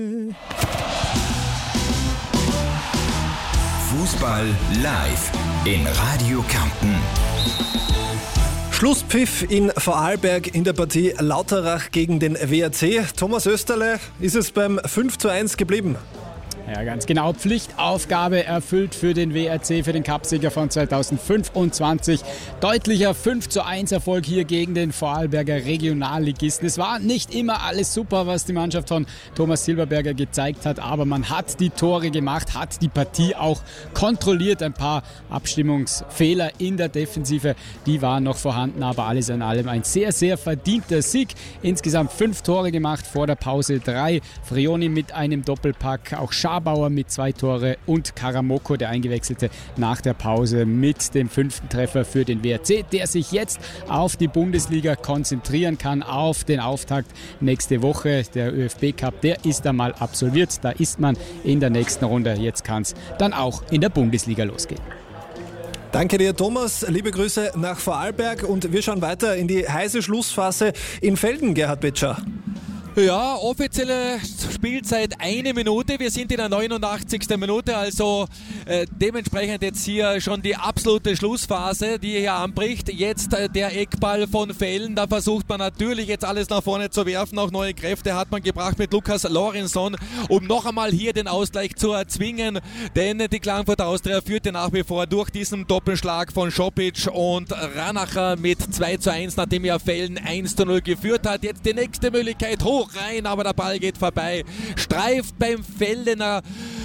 Fußball live in Radio Kärnten. Schlusspfiff in Vorarlberg in der Partie Lauterach gegen den WRC. Thomas Österle, ist es beim 5:1 geblieben? Ja, ganz genau. Pflichtaufgabe erfüllt für den WRC, für den Cupsieger von 2025. Deutlicher 5:1 Erfolg hier gegen den Vorarlberger Regionalligisten. Es war nicht immer alles super, was die Mannschaft von Thomas Silberberger gezeigt hat, aber man hat die Tore gemacht, hat die Partie auch kontrolliert. Ein paar Abstimmungsfehler in der Defensive, die waren noch vorhanden, aber alles in allem ein sehr, sehr verdienter Sieg. Insgesamt 5 Tore gemacht, vor der Pause 3. Frioni mit einem Doppelpack, auch Schabauer mit 2 Tore und Karamoko, der Eingewechselte, nach der Pause mit dem 5. Treffer für den WRC, der sich jetzt auf die Bundesliga konzentrieren kann, auf den Auftakt nächste Woche. Der ÖFB Cup, der ist einmal absolviert, da ist man in der nächsten Runde. Jetzt kann es dann auch in der Bundesliga losgehen. Danke dir, Thomas. Liebe Grüße nach Vorarlberg und wir schauen weiter in die heiße Schlussphase in Velden, Gerhard Betscher. Ja, offizielle Spielzeit 1 Minute. Wir sind in der 89. Minute, also dementsprechend jetzt hier schon die absolute Schlussphase, die hier anbricht. Jetzt der Eckball von Velden. Da versucht man natürlich jetzt alles nach vorne zu werfen. Auch neue Kräfte hat man gebracht mit Lukas Lorenson, um noch einmal hier den Ausgleich zu erzwingen. Denn die Klagenfurter Austria führte nach wie vor durch diesen Doppelschlag von Schopic und Ranacher mit 2:1, nachdem ja Velden 1:0 geführt hat. Jetzt die nächste Möglichkeit hoch rein, aber der Ball geht vorbei. Streift beim Veldener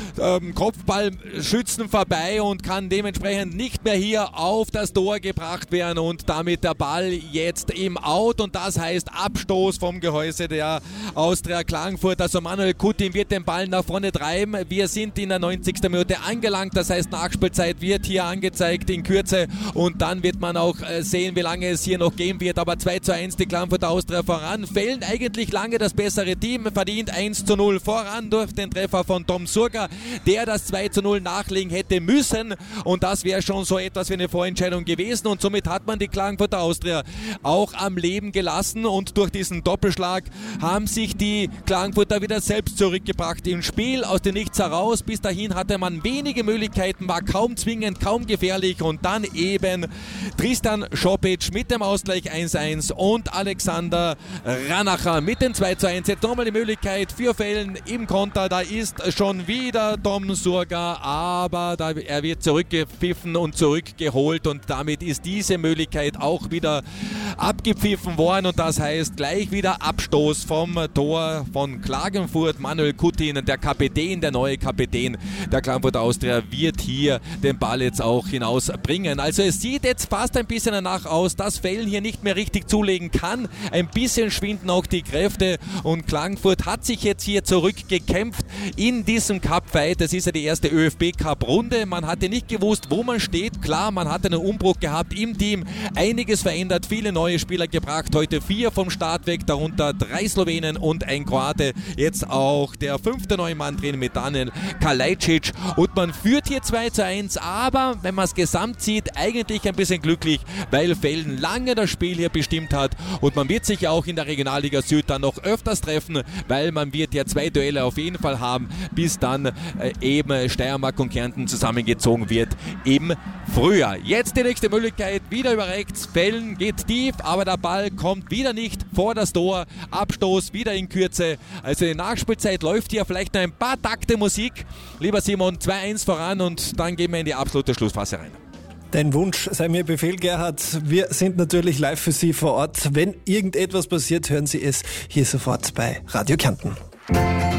Kopfballschützen vorbei und kann dementsprechend nicht mehr hier auf das Tor gebracht werden und damit der Ball jetzt im Out und das heißt Abstoß vom Gehäuse der Austria Klagenfurt. Also Manuel Kutin wird den Ball nach vorne treiben. Wir sind in der 90. Minute angelangt, das heißt Nachspielzeit wird hier angezeigt in Kürze und dann wird man auch sehen, wie lange es hier noch gehen wird. Aber 2:1 die Klagenfurter Austria voran. Velden eigentlich lange das bessere Team, verdient 1:0 voran durch den Treffer von Tom Surga, der das 2:0 nachlegen hätte müssen und das wäre schon so etwas wie eine Vorentscheidung gewesen und somit hat man die Klagenfurter Austria auch am Leben gelassen und durch diesen Doppelschlag haben sich die Klagenfurter wieder selbst zurückgebracht im Spiel aus dem Nichts heraus. Bis dahin hatte man wenige Möglichkeiten, war kaum zwingend, kaum gefährlich und dann eben Tristan Schopic mit dem Ausgleich 1:1 und Alexander Ranacher mit dem 2:1. Jetzt nochmal die Möglichkeit für Velden im Konter, da ist schon wieder Tom Surga, aber er wird zurückgepfiffen und zurückgeholt und damit ist diese Möglichkeit auch wieder abgepfiffen worden und das heißt gleich wieder Abstoß vom Tor von Klagenfurt. Manuel Kutin, der Kapitän, der neue Kapitän der Klagenfurter Austria, wird hier den Ball jetzt auch hinausbringen. Also es sieht jetzt fast ein bisschen danach aus, dass Velden hier nicht mehr richtig zulegen kann. Ein bisschen schwinden auch die Kräfte und Klagenfurt hat sich jetzt hier zurückgekämpft in diesem Cup-Fight. Das ist ja die erste ÖFB-Cup-Runde. Man hatte nicht gewusst, wo man steht. Klar, man hat einen Umbruch gehabt im Team. Einiges verändert, viele neue Spieler gebracht. Heute 4 vom Start weg, darunter 3 Slowenen und ein Kroate. Jetzt auch der 5. neue Mann drin mit Daniel Kalajdzic. Und man führt hier 2:1, aber wenn man es gesamt sieht, eigentlich ein bisschen glücklich, weil Velden lange das Spiel hier bestimmt hat. Und man wird sich auch in der Regionalliga Süd dann noch öfters treffen, weil man wird ja 2 Duelle auf jeden Fall haben, bis dann eben Steiermark und Kärnten zusammengezogen wird im Frühjahr. Jetzt die nächste Möglichkeit, wieder über rechts, Velden geht tief, aber der Ball kommt wieder nicht vor das Tor, Abstoß wieder in Kürze, also die Nachspielzeit läuft hier vielleicht noch ein paar Takte Musik. Lieber Simon, 2:1 voran und dann gehen wir in die absolute Schlussphase rein. Dein Wunsch sei mir Befehl, Gerhard. Wir sind natürlich live für Sie vor Ort. Wenn irgendetwas passiert, hören Sie es hier sofort bei Radio Kärnten.